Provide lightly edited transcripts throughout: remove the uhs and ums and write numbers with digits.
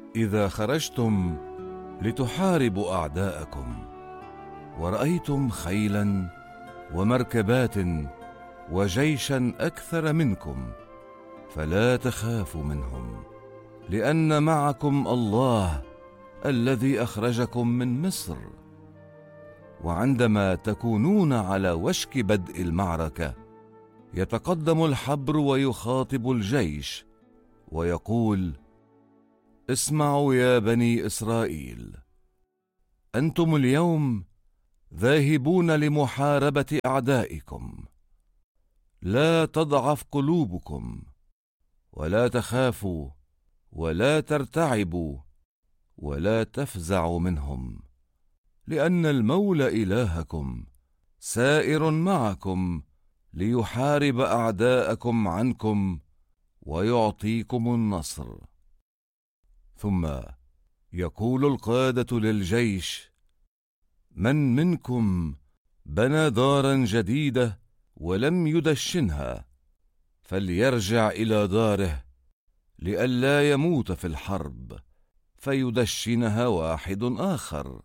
إذا خرجتم لتحاربوا أعداءكم ورأيتم خيلا ومركبات وجيشا أكثر منكم، فلا تخافوا منهم، لأن معكم الله الذي أخرجكم من مصر. وعندما تكونون على وشك بدء المعركة، يتقدم الحبر ويخاطب الجيش ويقول: اسمعوا يا بني إسرائيل، أنتم اليوم ذاهبون لمحاربة أعدائكم. لا تضعف قلوبكم، ولا تخافوا، ولا ترتعبوا، ولا تفزعوا منهم، لأن المولى إلهكم سائر معكم ليحارب أعداءكم عنكم ويعطيكم النصر. ثم يقول القادة للجيش: من منكم بنى دارا جديدة ولم يدشنها، فليرجع إلى داره لئلا يموت في الحرب فيدشنها واحد آخر.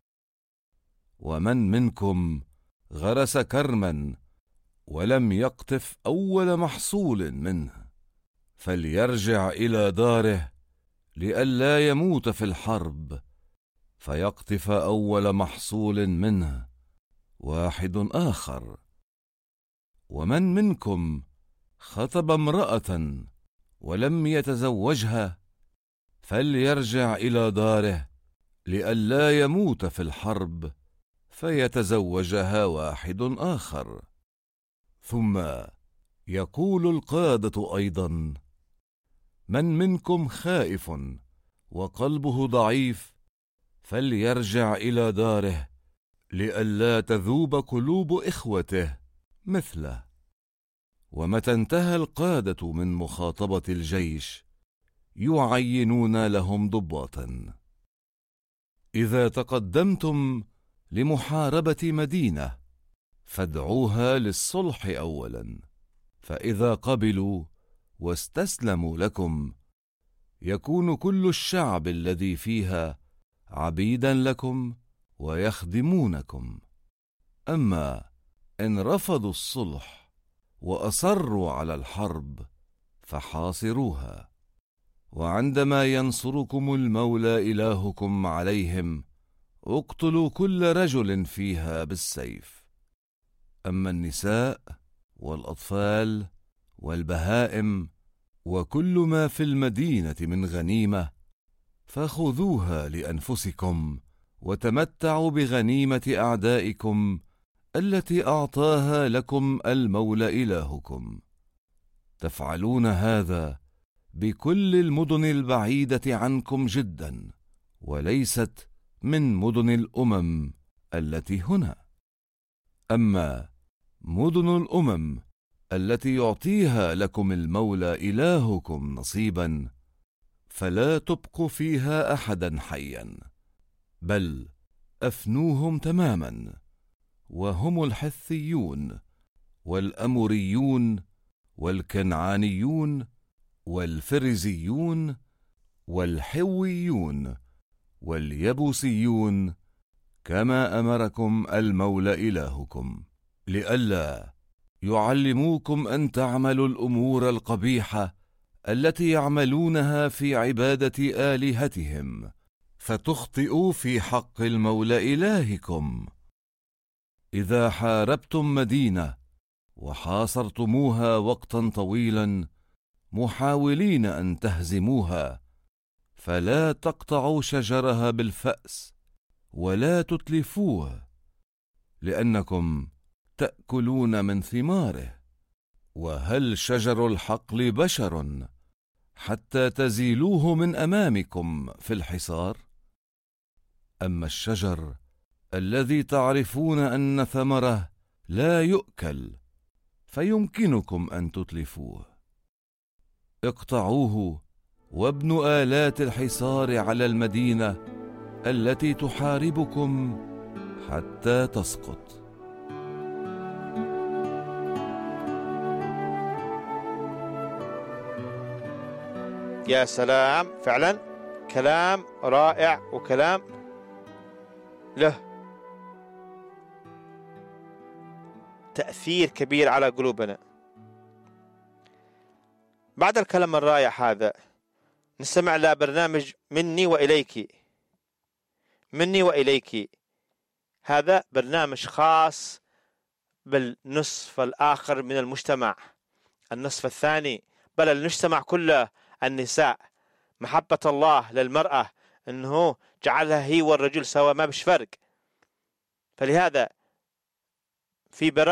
ومن منكم غرس كرما ولم يقطف أول محصول منه، فليرجع إلى داره لئلا يموت في الحرب فيقطف أول محصول منه واحد آخر. ومن منكم خطب امرأة ولم يتزوجها، فليرجع إلى داره لئلا يموت في الحرب فيتزوجها واحد آخر. ثم يقول القادة أيضا: من منكم خائف وقلبه ضعيف، فليرجع إلى داره لئلا تذوب قلوب إخوته مثله. ومتى انتهى القادة من مخاطبة الجيش، يعينون لهم ضباطا. إذا تقدمتم لمحاربة مدينة، فادعوها للصلح أولا، فإذا قبلوا واستسلموا لكم، يكون كل الشعب الذي فيها عبيدا لكم ويخدمونكم. أما إن رفضوا الصلح وأصروا على الحرب، فحاصروها. وعندما ينصركم المولى إلهكم عليهم، اقتلوا كل رجل فيها بالسيف. أما النساء والأطفال والبهائم وكل ما في المدينة من غنيمة، فخذوها لأنفسكم وتمتعوا بغنيمة أعدائكم التي أعطاها لكم المولى إلهكم. تفعلون هذا بكل المدن البعيدة عنكم جدا، وليست من مدن الأمم التي هنا. أما مدن الأمم التي يعطيها لكم المولى إلهكم نصيبا، فلا تبقوا فيها أحدا حيا، بل أفنوهم تماما، وهم الحثيون والأموريون والكنعانيون والفريزيون والحويون واليبوسيون، كما أمركم المولى إلهكم، لئلا يعلموكم أن تعملوا الأمور القبيحة التي يعملونها في عبادة آلهتهم، فتخطئوا في حق المولى إلهكم. إذا حاربتم مدينة وحاصرتموها وقتا طويلا محاولين أن تهزموها، فلا تقطعوا شجرها بالفأس ولا تتلفوه، لأنكم تأكلون من ثماره. وهل شجر الحقل بشر حتى تزيلوه من أمامكم في الحصار؟ أما الشجر الذي تعرفون أن ثمره لا يؤكل، فيمكنكم أن تتلفوه. اقطعوه وابنوا آلات الحصار على المدينة التي تحاربكم حتى تسقط. يا سلام، فعلا كلام رائع وكلام له تأثير كبير على قلوبنا. بعد الكلام الرائع هذا نستمع لبرنامج مني وإليك. مني وإليك هذا برنامج خاص بالنصف الآخر من المجتمع، النصف الثاني، بل المجتمع كله، النساء. محبة الله للمرأة أنه جعلها هي والرجل سوا، ما بش فرق. فلهذا في برامج